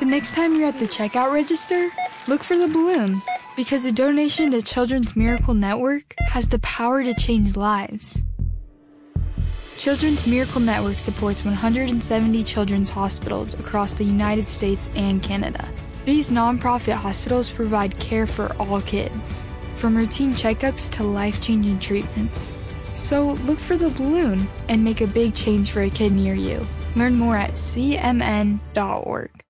The next time you're at the checkout register, look for the balloon, because a donation to Children's Miracle Network has the power to change lives. Children's Miracle Network supports 170 children's hospitals across the United States and Canada. These nonprofit hospitals provide care for all kids, from routine checkups to life-changing treatments. So look for the balloon and make a big change for a kid near you. Learn more at cmn.org.